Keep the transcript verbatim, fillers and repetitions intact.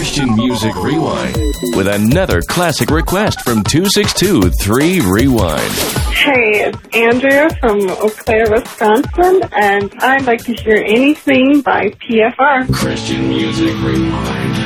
Christian Music Rewind with another classic request from two six two, three Rewind. Hey, it's Andrea from Eau Claire, Wisconsin, and I'd like to hear anything by P F R. Christian Music Rewind.